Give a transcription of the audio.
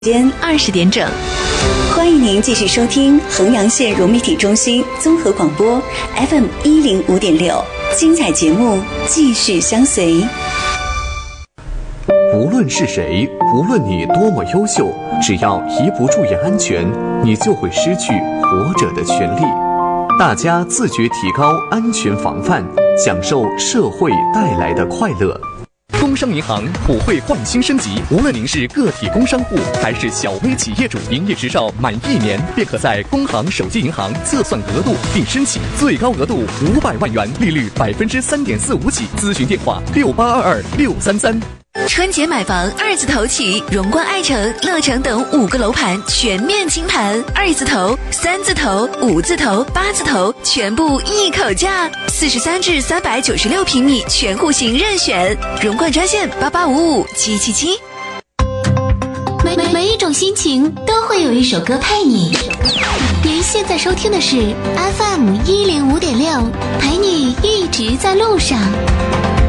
间20点整，欢迎您继续收听衡阳县融媒体中心综合广播 FM 105.6，精彩节目继续相随。 无论是谁，无论你多么优秀，只要一不注意安全，你就会失去活着的权利。大家自觉提高安全防范，享受社会带来的快乐。工商银行普惠换新升级，无论您是个体工商户还是小微企业主，营业执照满1年便可在工行手机银行测算额度并申请，最高额度500万元，利率3.45%起。咨询电话6822-633。 春节买房2字头起，荣冠爱城、乐城等5个楼盘全面清盘，2字头、3字头、5字头、8字头全部一口价，43至396平米全户型任选，荣冠专线8855-777。 每一种心情都会有一首歌陪你。您现在收听的是 FM 105.6，陪你一直在路上。